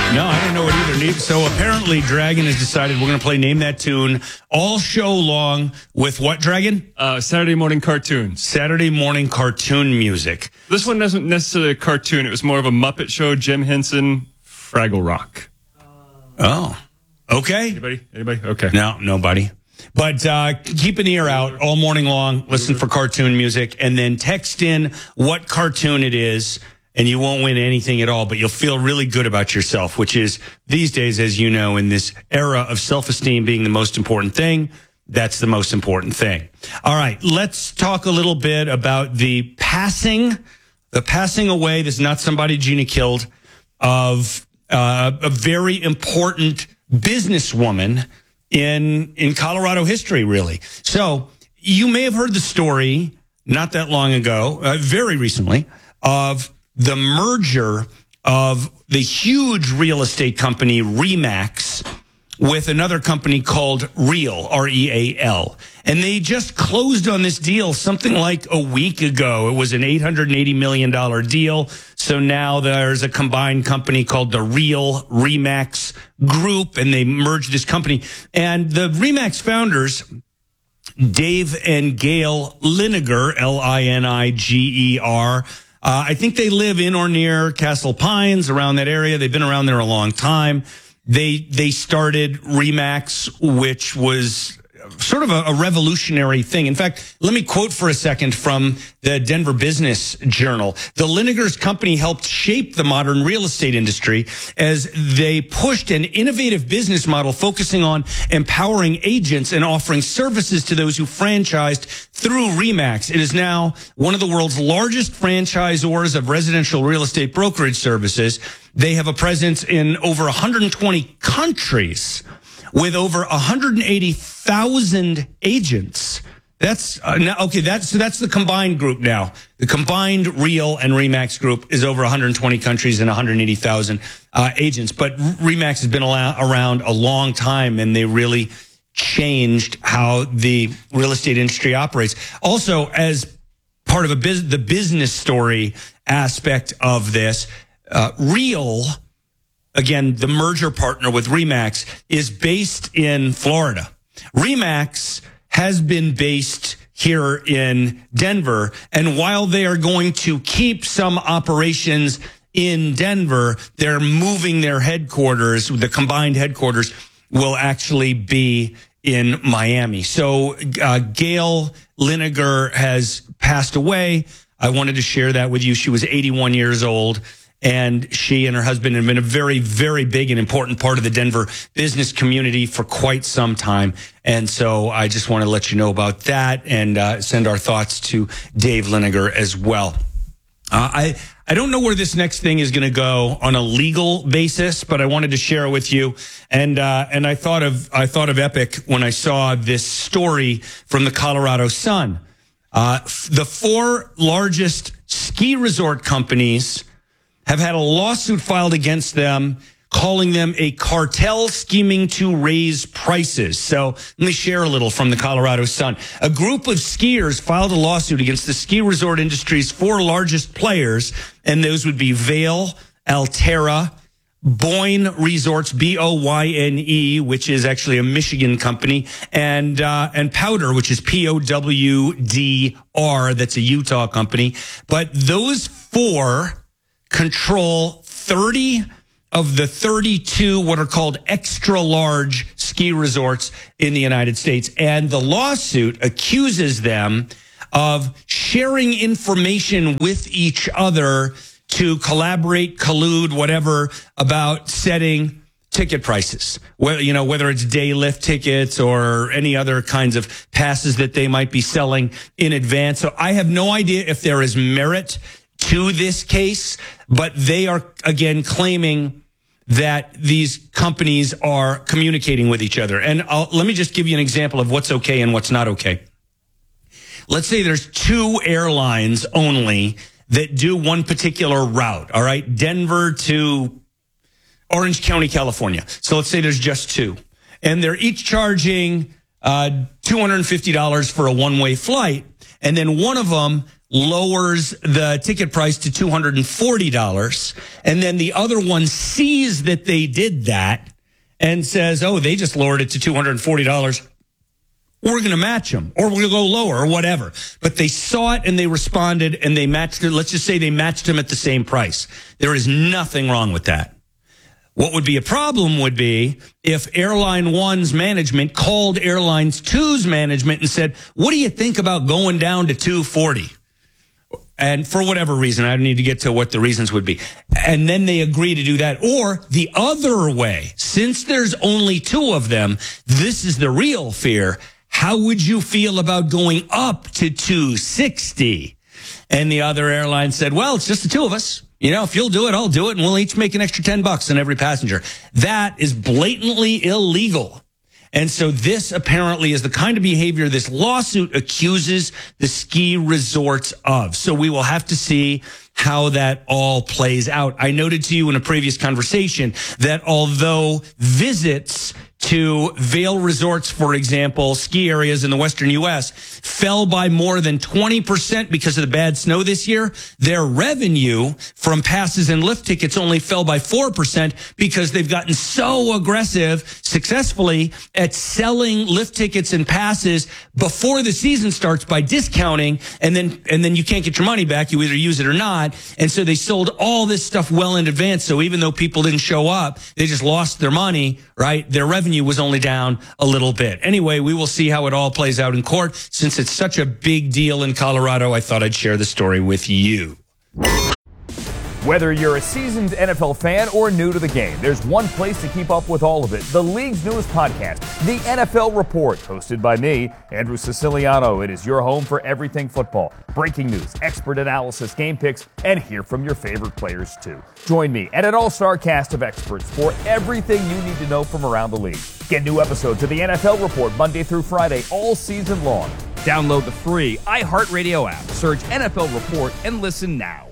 No, I don't know it either. So apparently Dragon has decided we're going to play Name That Tune all show long with what, Dragon? Saturday morning cartoons. Saturday morning cartoon music. This one wasn't necessarily a cartoon. It was more of a Muppet Show, Jim Henson, Fraggle Rock. Oh, okay. Anybody? Okay. No, nobody. But keep an ear out all morning long. Listen for cartoon music and then text in what cartoon it is. And you won't win anything at all, but you'll feel really good about yourself, which is these days, as you know, in this era of self-esteem being the most important thing, that's the most important thing. All right, let's talk a little bit about the passing away, this is not somebody Gina killed, of a very important businesswoman in Colorado history, really. So you may have heard the story not that long ago, very recently, of the merger of the huge real estate company RE/MAX with another company called Real, R-E-A-L. And they just closed on this deal something like a week ago. It was an $880 million deal. So now there's a combined company called the Real RE/MAX Group, and they merged this company. And the RE/MAX founders, Dave and Gail Liniger, L-I-N-I-G-E-R, I think they live in or near Castle Pines, around that area. They've been around there a long time. They started RE/MAX, which was sort of a revolutionary thing. In fact, let me quote for a second from the Denver Business Journal. The Linigers company helped shape the modern real estate industry as they pushed an innovative business model focusing on empowering agents and offering services to those who franchised through RE/MAX. It is now one of the world's largest franchisors of residential real estate brokerage services. They have a presence in over 120 countries with over 180,000 agents. That's okay. That's the combined group now. The combined Real and RE/MAX group is over 120 countries and 180,000 agents. But RE/MAX has been around a long time, and they really changed how the real estate industry operates. Also, as part of the business story aspect of this, Real, again, the merger partner with RE/MAX, is based in Florida. RE/MAX has been based here in Denver, and while they are going to keep some operations in Denver, they're moving their headquarters. The combined headquarters will actually be in Miami. So Gail Liniger has passed away. I wanted to share that with you. She was 81 years old. And she and her husband have been a very, very big and important part of the Denver business community for quite some time. And so I just want to let you know about that and send our thoughts to Dave Liniger as well. I don't know where this next thing is going to go on a legal basis, but I wanted to share it with you. And I thought of Epic when I saw this story from the Colorado Sun. The 4 largest ski resort companies have had a lawsuit filed against them, calling them a cartel scheming to raise prices. So let me share a little from the Colorado Sun. A group of skiers filed a lawsuit against the ski resort industry's 4 largest players, and those would be Vail, Alterra, Boyne Resorts, B-O-Y-N-E, which is actually a Michigan company, and Powder, which is P-O-W-D-R, that's a Utah company. But those 4 control 30 of the 32 what are called extra large ski resorts in the United States. And the lawsuit accuses them of sharing information with each other to collaborate, collude, whatever, about setting ticket prices. Whether it's day lift tickets or any other kinds of passes that they might be selling in advance. So I have no idea if there is merit to this case, but they are, again, claiming that these companies are communicating with each other. And let me just give you an example of what's okay and what's not okay. Let's say there's 2 airlines only that do one particular route, all right? Denver to Orange County, California. So let's say there's just 2. And they're each charging $250 for a one-way flight. And then one of them lowers the ticket price to $240. And then the other one sees that they did that and says, oh, they just lowered it to $240. We're going to match them, or we're going to go lower, or whatever. But they saw it and they responded and they matched it. Let's just say they matched them at the same price. There is nothing wrong with that. What would be a problem would be if Airline 1's management called Airlines 2's management and said, what do you think about going down to $240? And for whatever reason, I don't need to get to what the reasons would be. And then they agree to do that. Or the other way, since there's only two of them, this is the real fear. How would you feel about going up to $260? And the other airline said, well, it's just the two of us. You know, if you'll do it, I'll do it. And we'll each make an extra $10 on every passenger. That is blatantly illegal. And so this apparently is the kind of behavior this lawsuit accuses the ski resorts of. So we will have to see how that all plays out. I noted to you in a previous conversation that although visits to Vail resorts, for example, ski areas in the western U.S., fell by more than 20% because of the bad snow this year, their revenue from passes and lift tickets only fell by 4% because they've gotten so aggressive successfully at selling lift tickets and passes before the season starts by discounting, and then you can't get your money back. You either use it or not. And so they sold all this stuff well in advance. So even though people didn't show up, they just lost their money, right? Their revenue was only down a little bit. Anyway, we will see how it all plays out in court. Since it's such a big deal in Colorado, I thought I'd share the story with you. Whether you're a seasoned NFL fan or new to the game, there's one place to keep up with all of it. The league's newest podcast, The NFL Report, hosted by me, Andrew Siciliano. It is your home for everything football. Breaking news, expert analysis, game picks, and hear from your favorite players too. Join me and an all-star cast of experts for everything you need to know from around the league. Get new episodes of The NFL Report Monday through Friday all season long. Download the free iHeartRadio app. Search NFL Report and listen now.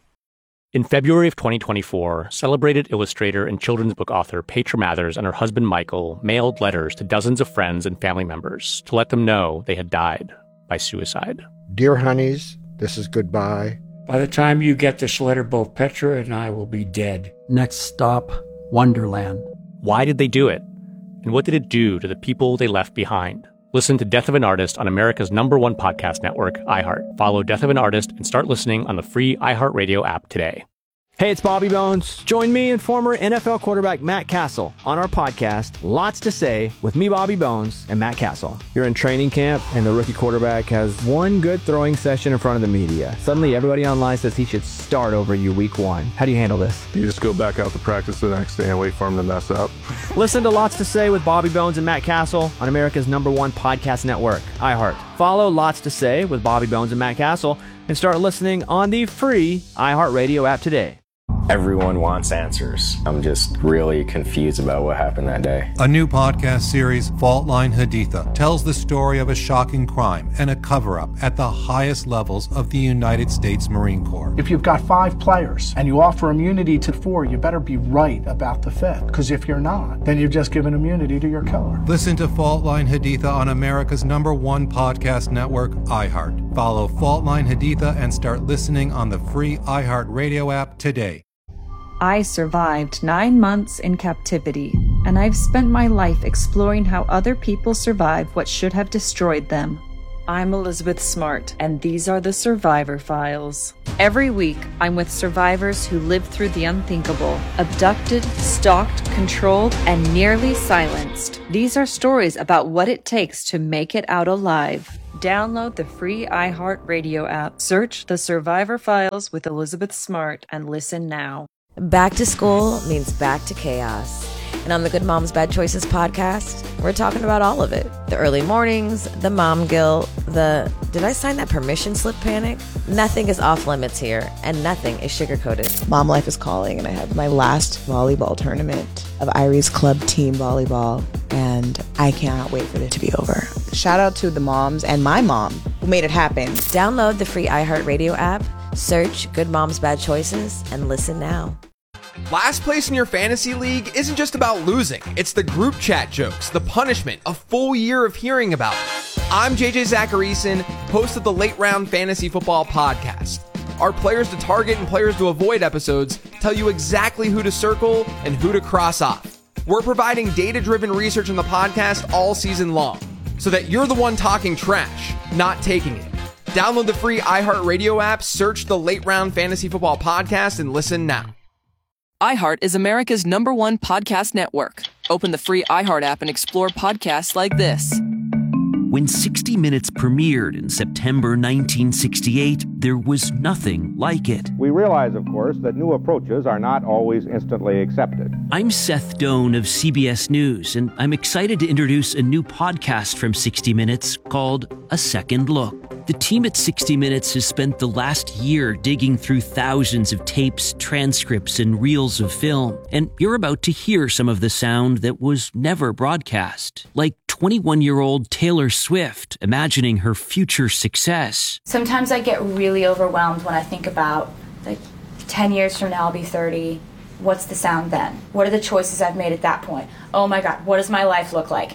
In February of 2024, celebrated illustrator and children's book author Petra Mathers and her husband Michael mailed letters to dozens of friends and family members to let them know they had died by suicide. Dear honeys, this is goodbye. By the time you get this letter, both Petra and I will be dead. Next stop, Wonderland. Why did they do it? And what did it do to the people they left behind? Listen to Death of an Artist on America's #1 podcast network, iHeart. Follow Death of an Artist and start listening on the free iHeartRadio app today. Hey, it's Bobby Bones. Join me and former NFL quarterback Matt Castle on our podcast, Lots to Say, with me, Bobby Bones, and Matt Castle. You're in training camp, and the rookie quarterback has one good throwing session in front of the media. Suddenly, everybody online says he should start over you week one. How do you handle this? You just go back out to practice the next day and wait for him to mess up. Listen to Lots to Say with Bobby Bones and Matt Castle on America's #1 podcast network, iHeart. Follow Lots to Say with Bobby Bones and Matt Castle and start listening on the free iHeartRadio app today. Everyone wants answers. I'm just really confused about what happened that day. A new podcast series, Fault Line Haditha, tells the story of a shocking crime and a cover-up at the highest levels of the United States Marine Corps. If you've got 5 players and you offer immunity to 4, you better be right about the 5th. Because if you're not, then you've just given immunity to your killer. Listen to Fault Line Haditha on America's #1 podcast network, iHeart. Follow Fault Line Haditha and start listening on the free iHeartRadio app today. I survived 9 months in captivity, and I've spent my life exploring how other people survive what should have destroyed them. I'm Elizabeth Smart, and these are the Survivor Files. Every week, I'm with survivors who lived through the unthinkable, abducted, stalked, controlled, and nearly silenced. These are stories about what it takes to make it out alive. Download the free iHeartRadio app, search The Survivor Files with Elizabeth Smart, and listen now. Back to school means back to chaos. And on the Good Moms Bad Choices podcast, we're talking about all of it. The early mornings, the mom guilt, the did I sign that permission slip panic? Nothing is off limits here, and nothing is sugarcoated. Mom life is calling, and I have my last volleyball tournament of Irie's Club team volleyball, and I cannot wait for it to be over. Shout out to the moms and my mom who made it happen. Download the free iHeartRadio app, search Good Moms Bad Choices, and listen now. Last place in your fantasy league isn't just about losing. It's the group chat jokes, the punishment, a full year of hearing about it. I'm JJ Zacharyson, host of the Late Round Fantasy Football Podcast. Our players to target and players to avoid episodes tell you exactly who to circle and who to cross off. We're providing data-driven research on the podcast all season long, so that you're the one talking trash, not taking it. Download the free iHeartRadio app, search the Late Round Fantasy Football Podcast, and listen now. iHeart is America's #1 podcast network. Open the free iHeart app and explore podcasts like this. When 60 Minutes premiered in September 1968, there was nothing like it. We realize, of course, that new approaches are not always instantly accepted. I'm Seth Doan of CBS News, and I'm excited to introduce a new podcast from 60 Minutes called A Second Look. The team at 60 Minutes has spent the last year digging through thousands of tapes, transcripts, and reels of film, and you're about to hear some of the sound that was never broadcast, like 21-year-old Taylor Swift imagining her future success. Sometimes I get really overwhelmed when I think about, 10 years from now I'll be 30. What's the sound then? What are the choices I've made at that point? Oh my God, what does my life look like?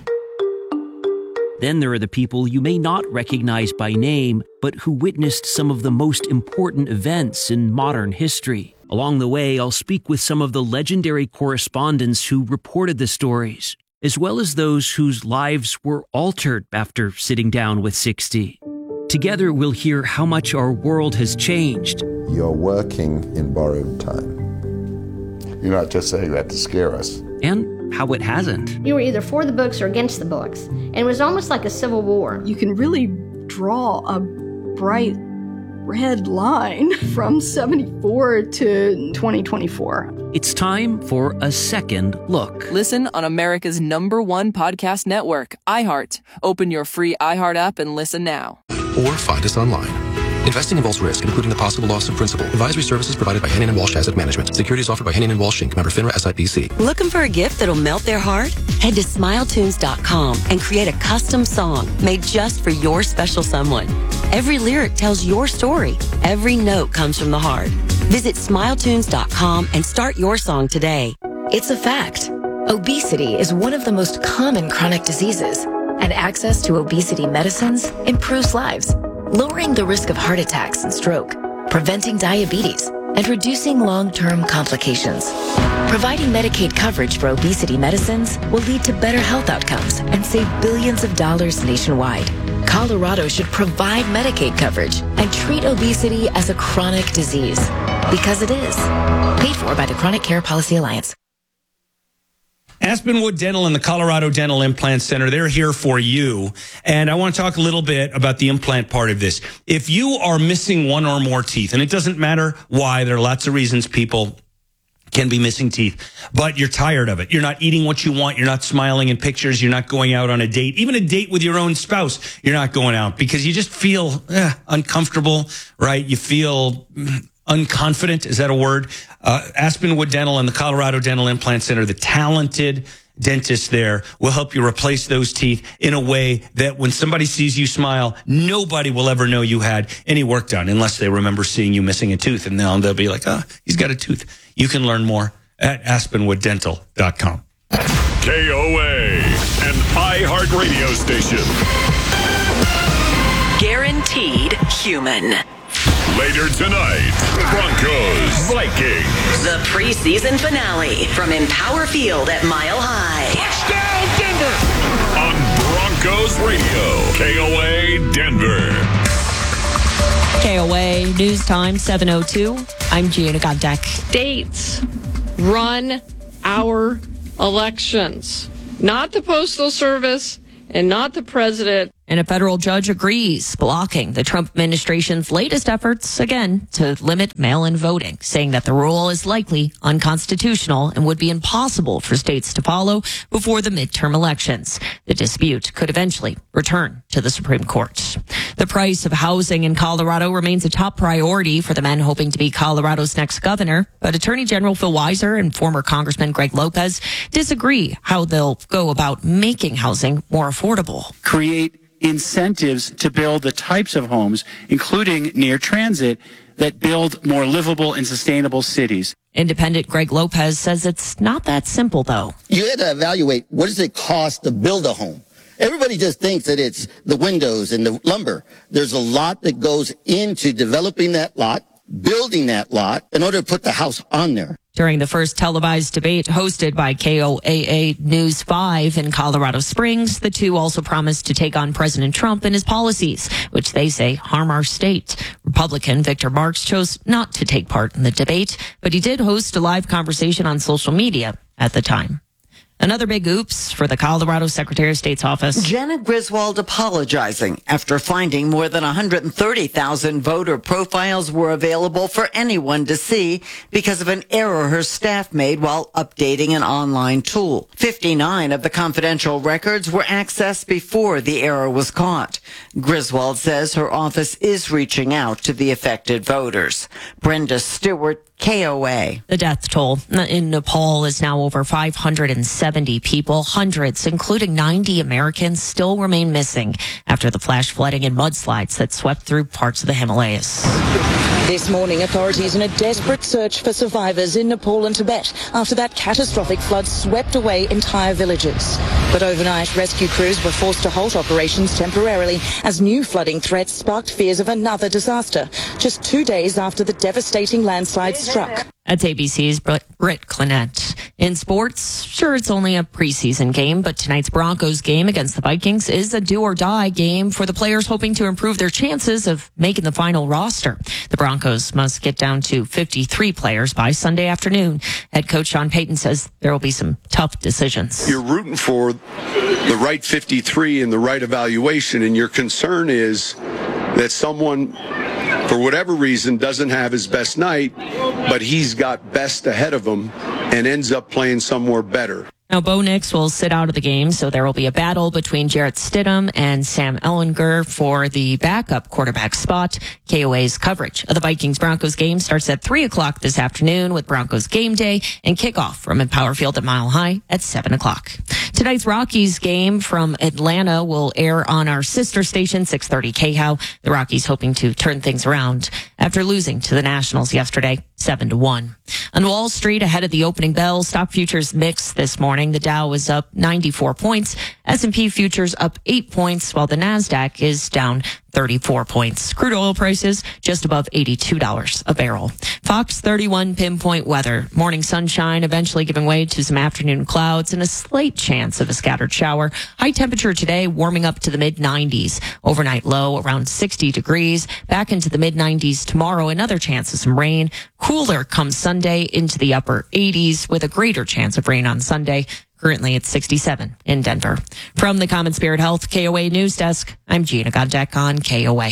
Then there are the people you may not recognize by name, but who witnessed some of the most important events in modern history. Along the way, I'll speak with some of the legendary correspondents who reported the stories, as well as those whose lives were altered after sitting down with 60. Together, we'll hear how much our world has changed. You're working in borrowed time. You're not just saying that to scare us. And how it hasn't. You were either for the books or against the books, and it was almost like a civil war. You can really draw a bright red line from 74 to 2024. It's time for A Second Look. Listen on America's #1 podcast network, iHeart. Open your free iHeart app and listen now. Or find us online. Investing involves risk, including the possible loss of principal. Advisory services provided by Henning & Walsh Asset Management. Securities offered by Henning & Walsh Inc. Member FINRA SIPC. Looking for a gift that'll melt their heart? Head to SmileTunes.com and create a custom song made just for your special someone. Every lyric tells your story. Every note comes from the heart. Visit SmileTunes.com and start your song today. It's a fact. Obesity is one of the most common chronic diseases, and access to obesity medicines improves lives, lowering the risk of heart attacks and stroke, preventing diabetes, and reducing long-term complications. Providing Medicaid coverage for obesity medicines will lead to better health outcomes and save billions of dollars nationwide. Colorado should provide Medicaid coverage and treat obesity as a chronic disease, because it is. Paid for by the Chronic Care Policy Alliance. Aspenwood Dental and the Colorado Dental Implant Center, they're here for you. And I want to talk a little bit about the implant part of this. If you are missing one or more teeth, and it doesn't matter why, there are lots of reasons people can be missing teeth, but you're tired of it. You're not eating what you want. You're not smiling in pictures. You're not going out on a date, even a date with your own spouse. You're not going out because you just feel uncomfortable, right? You feel unconfident. Is that a word? Aspenwood Dental and the Colorado Dental Implant Center, the talented dentists there will help you replace those teeth in a way that when somebody sees you smile, nobody will ever know you had any work done unless they remember seeing you missing a tooth. And then they'll be like, he's got a tooth. You can learn more at AspenwoodDental.com. KOA, an iHeart radio station. Guaranteed human. Later tonight, Broncos, Vikings. The preseason finale from Empower Field at Mile High. Touchdown, Denver! On Broncos Radio, KOA Denver. KOA News Time 7:02. I'm Gianna Goddeck. States run our elections, not the Postal Service and not the president. And a federal judge agrees, blocking the Trump administration's latest efforts, again, to limit mail-in voting, saying that the rule is likely unconstitutional and would be impossible for states to follow before the midterm elections. The dispute could eventually return to the Supreme Court. The price of housing in Colorado remains a top priority for the men hoping to be Colorado's next governor, but Attorney General Phil Weiser and former Congressman Greg Lopez disagree how they'll go about making housing more affordable. Create incentives to build the types of homes, including near transit, that build more livable and sustainable cities. Independent Greg Lopez says it's not that simple, though. You had to evaluate what does it cost to build a home. Everybody just thinks that it's the windows and the lumber. There's a lot that goes into developing that lot, building that lot in order to put the house on there. During the first televised debate hosted by KOAA News 5 in Colorado Springs, the two also promised to take on President Trump and his policies, which they say harm our state. Republican Victor Marx chose not to take part in the debate, but he did host a live conversation on social media at the time. Another big oops for the Colorado Secretary of State's office. Janet Griswold apologizing after finding more than 130,000 voter profiles were available for anyone to see because of an error her staff made while updating an online tool. 59 of the confidential records were accessed before the error was caught. Griswold says her office is reaching out to the affected voters. Brenda Stewart, KOA. The death toll in Nepal is now over 570 people. Hundreds, including 90 Americans, still remain missing after the flash flooding and mudslides that swept through parts of the Himalayas. This morning, authorities in a desperate search for survivors in Nepal and Tibet after that catastrophic flood swept away entire villages. But overnight, rescue crews were forced to halt operations temporarily as new flooding threats sparked fears of another disaster, just 2 days after the devastating landslide struck. That's ABC's Britt Clinette. In sports, sure, it's only a preseason game, but tonight's Broncos game against the Vikings is a do-or-die game for the players hoping to improve their chances of making the final roster. The Broncos must get down to 53 players by Sunday afternoon. Head coach Sean Payton says there will be some tough decisions. You're rooting for the right 53 and the right evaluation, and your concern is that someone, for whatever reason, doesn't have his best night, but he's got best ahead of him and ends up playing somewhere better. Now, Bo Nix will sit out of the game, so there will be a battle between Jarrett Stidham and Sam Ehlinger for the backup quarterback spot. KOA's coverage of the Vikings-Broncos game starts at 3 o'clock this afternoon with Broncos game day and kickoff from Empower Field at Mile High at 7 o'clock. Tonight's Rockies game from Atlanta will air on our sister station, 630 KHOW. The Rockies hoping to turn things around after losing to the Nationals yesterday, 7-1. On Wall Street, ahead of the opening bell, stock futures mixed this morning. The Dow was up 94 points. S&P futures up 8 points, while the NASDAQ is down 34 points. Crude oil prices just above $82 a barrel. Fox 31 pinpoint weather. Morning sunshine eventually giving way to some afternoon clouds and a slight chance of a scattered shower. High temperature today warming up to the mid-90s. Overnight low around 60 degrees. Back into the mid-90s tomorrow. Another chance of some rain. Cooler comes Sunday into the upper 80s with a greater chance of rain on Sunday. Currently it's 67 in Denver. From the Common Spirit Health KOA News Desk, I'm Gina Gondek on KOA.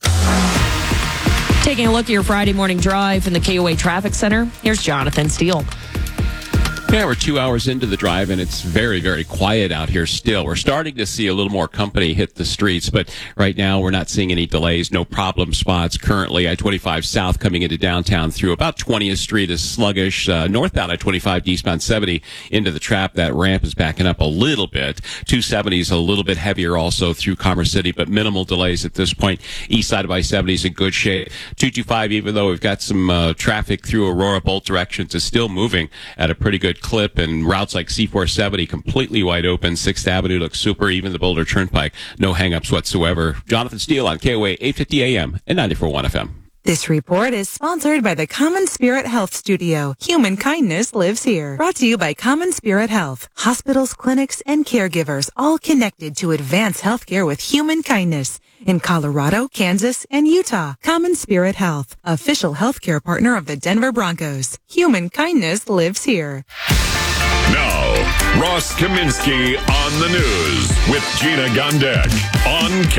Taking a look at your Friday morning drive in the KOA Traffic Center, here's Jonathan Steele. Yeah, we're 2 hours into the drive, and it's very, very quiet out here still. We're starting to see a little more company hit the streets, but right now we're not seeing any delays, no problem spots. Currently, I-25 south coming into downtown through about 20th Street is sluggish. Northbound I-25, eastbound 70 into the trap. That ramp is backing up a little bit. 270 is a little bit heavier also through Commerce City, but minimal delays at this point. East side of I-70 is in good shape. 225, even though we've got some traffic through Aurora, both directions, is still moving at a pretty good clip, and routes like C470 completely wide open. 6th Avenue looks super. Even the Boulder Turnpike, no hangups whatsoever. Jonathan Steele on KOA 850 AM and 94.1 FM. This report is sponsored by the Common Spirit Health Studio. Human kindness lives here. Brought to you by Common Spirit Health. Hospitals, clinics, and caregivers all connected to advance healthcare with human kindness. In Colorado, Kansas, and Utah. Common Spirit Health, official healthcare partner of the Denver Broncos. Human kindness lives here. Now, Ross Kaminsky on the news with Gina Gondek on